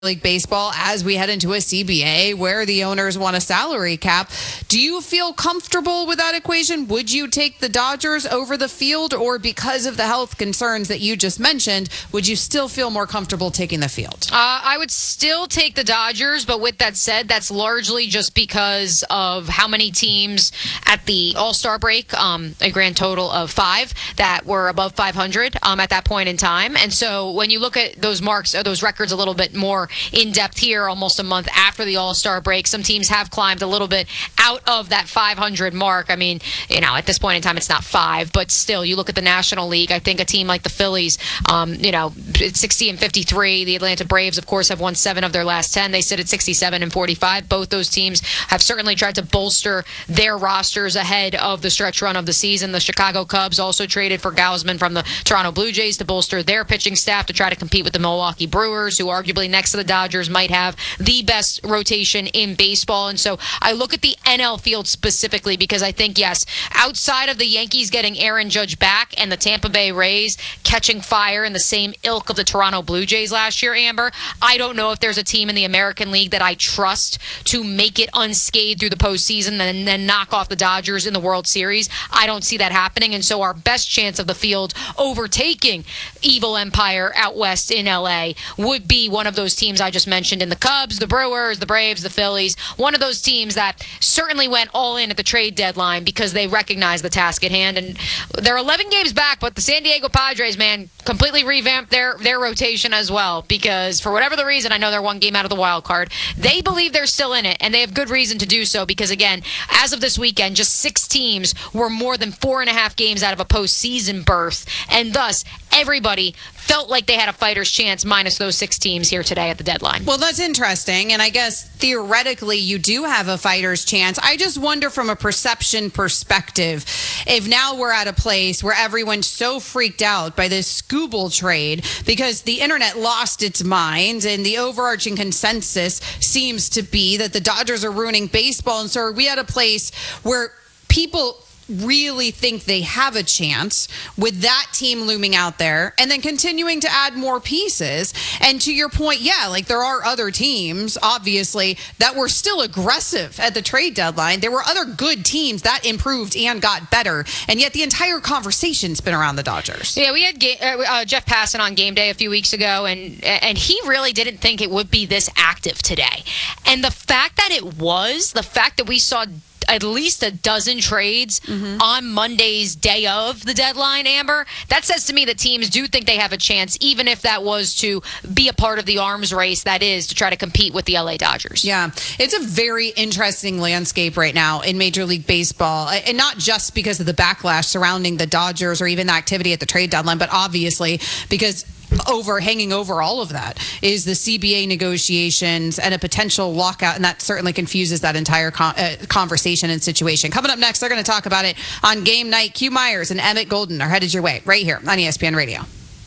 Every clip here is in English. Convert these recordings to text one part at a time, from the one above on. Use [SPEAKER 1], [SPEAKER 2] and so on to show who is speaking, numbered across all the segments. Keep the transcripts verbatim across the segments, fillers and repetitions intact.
[SPEAKER 1] League Baseball as we head into a C B A where the owners want a salary cap. Do you feel comfortable with that equation? Would you take the Dodgers over the Field, or because of the health concerns that you just mentioned, would you still feel more comfortable taking the Field?
[SPEAKER 2] Uh, I would still take the Dodgers, but with that said, that's largely just because of how many teams at the All-Star break, um, a grand total of five, that were above five hundred um, at that point in time. And so when you look at those marks, or those records a little bit more in depth here, almost a month after the All-Star break, some teams have climbed a little bit out of that five hundred mark. I mean, you know, at this point in time, it's not five, but still, you look at the National League. I think a team like the Phillies, um, you know, it's sixty and fifty-three. The Atlanta Braves, of course, have won seven of their last ten. They sit at sixty-seven and forty-five. Both those teams have certainly tried to bolster their rosters ahead of the stretch run of the season. The Chicago Cubs also traded for Gausman from the Toronto Blue Jays to bolster their pitching staff to try to compete with the Milwaukee Brewers, who arguably next to the Dodgers might have the best rotation in baseball. And so I look at the N L field specifically because I think, yes, outside of the Yankees getting Aaron Judge back and the Tampa Bay Rays catching fire in the same ilk of the Toronto Blue Jays last year, Amber, I don't know if there's a team in the American League that I trust to make it unscathed through the postseason and then knock off the Dodgers in the World Series. I don't see that happening. And so our best chance of the field overtaking Evil Empire out west in L A would be one of those teams I just mentioned in the Cubs, the Brewers, the Braves, the Phillies, one of those teams that certainly went all in at the trade deadline because they recognize the task at hand. And they're eleven games back, but the San Diego Padres, man, completely revamped their, their rotation as well because for whatever the reason, I know they're one game out of the wild card, they believe they're still in it, and they have good reason to do so because, again, as of this weekend, just six teams were more than four and a half games out of a postseason berth, and thus everybody felt like they had a fighter's chance minus those six teams here today at the deadline.
[SPEAKER 1] Well, that's interesting, and I guess theoretically you do have a fighter's chance. I just wonder from a perception perspective if now we're at a place where everyone's so freaked out by this Skubal trade because the internet lost its mind and the overarching consensus seems to be that the Dodgers are ruining baseball, and so are we at a place where people really think they have a chance with that team looming out there and then continuing to add more pieces. And to your point, yeah, like there are other teams, obviously, that were still aggressive at the trade deadline. There were other good teams that improved and got better. And yet the entire conversation's been around the Dodgers.
[SPEAKER 2] Yeah, we had uh, uh, Jeff Passan on Game Day a few weeks ago, and and he really didn't think it would be this active today. And the fact that it was, the fact that we saw at least a dozen trades mm-hmm. on Monday's day of the deadline, Amber, that says to me that teams do think they have a chance, even if that was to be a part of the arms race that is to try to compete with the L A Dodgers.
[SPEAKER 1] Yeah, it's a very interesting landscape right now in Major League Baseball, and not just because of the backlash surrounding the Dodgers or even the activity at the trade deadline, but obviously because over hanging over all of that is the C B A negotiations and a potential lockout, and that certainly confuses that entire con- uh, conversation and situation. Coming up next, they're going to talk about it on Game Night. Q Myers and Emmett Golden are headed your way right here on E S P N Radio.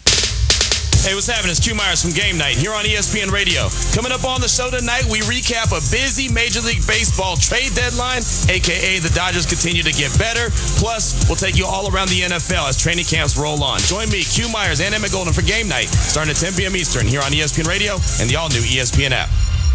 [SPEAKER 3] Hey, what's happening? It's Q Myers from Game Night here on E S P N Radio. Coming up on the show tonight, we recap a busy Major League Baseball trade deadline, a k a the Dodgers continue to get better. Plus, we'll take you all around the N F L as training camps roll on. Join me, Q Myers, and Emmett Golden for Game Night, starting at ten p.m. Eastern here on E S P N Radio and the all-new E S P N app.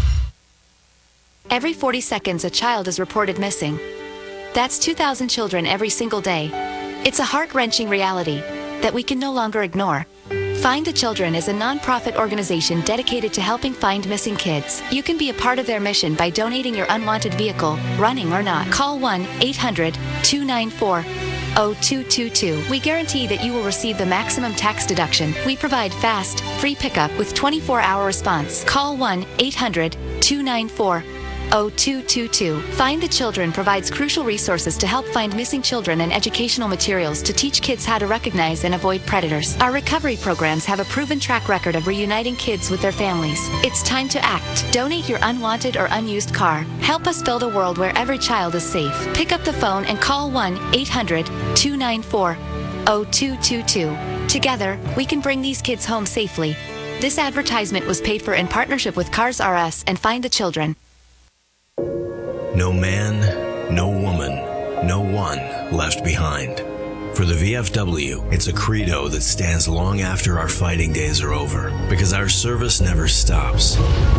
[SPEAKER 4] Every forty seconds, a child is reported missing. That's two thousand children every single day. It's a heart-wrenching reality that we can no longer ignore. Find the Children is a non-profit organization dedicated to helping find missing kids. You can be a part of their mission by donating your unwanted vehicle, running or not. Call one eight hundred two nine four oh two two two. We guarantee that you will receive the maximum tax deduction. We provide fast, free pickup with twenty-four hour response. Call one eight hundred two nine four oh two two two. Find the Children provides crucial resources to help find missing children and educational materials to teach kids how to recognize and avoid predators. Our recovery programs have a proven track record of reuniting kids with their families. It's time to act. Donate your unwanted or unused car. Help us build a world where every child is safe. Pick up the phone and call one eight hundred two nine four oh two two two. Together, we can bring these kids home safely. This advertisement was paid for in partnership with Cars R Us and Find the Children.
[SPEAKER 5] No man, no woman, no one left behind. For the V F W, it's a credo that stands long after our fighting days are over, because our service never stops.